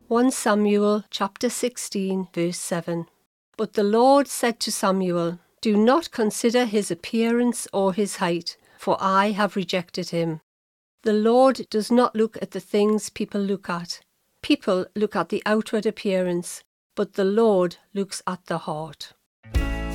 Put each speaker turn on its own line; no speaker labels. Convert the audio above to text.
1 Samuel chapter 16 verse 7. But the Lord said to Samuel, "Do not consider his appearance or his height, for I have rejected him." The Lord does not look at the things people look at. People look at the outward appearance, but the Lord looks at the heart.